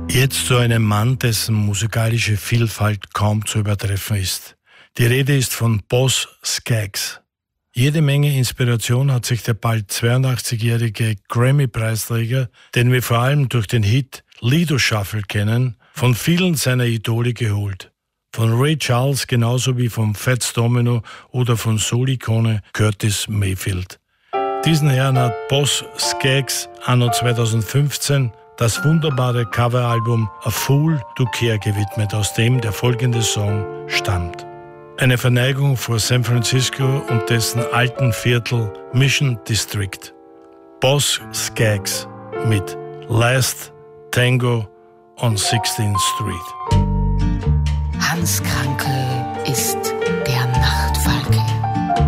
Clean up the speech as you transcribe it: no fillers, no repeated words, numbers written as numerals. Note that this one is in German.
Jetzt zu einem Mann, dessen musikalische Vielfalt kaum zu übertreffen ist. Die Rede ist von Boz Scaggs. Jede Menge Inspiration hat sich der bald 82-jährige Grammy-Preisträger, den wir vor allem durch den Hit Lido Shuffle kennen, von vielen seiner Idole geholt. Von Ray Charles genauso wie von Fats Domino oder von Soul-Ikone Curtis Mayfield. Diesen Herrn hat Boz Scaggs anno 2015 das wunderbare Coveralbum A Fool to Care gewidmet, aus dem der folgende Song stammt. Eine Verneigung vor San Francisco und dessen alten Viertel Mission District. Boz Scaggs mit Last Tango on 16th Street. Hans Krankel ist